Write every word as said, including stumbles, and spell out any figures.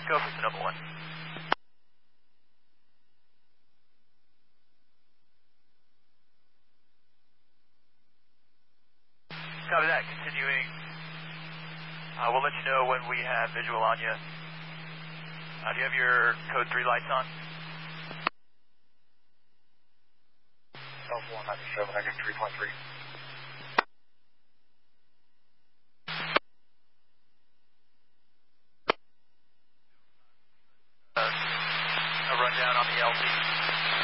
Go for the double one. Copy that. Continuing. Uh, we'll let you know when we have visual on you. Uh, do you have your code three lights on? Alpha one ninety-seven, negative three point three. Uh, a rundown on the L Z.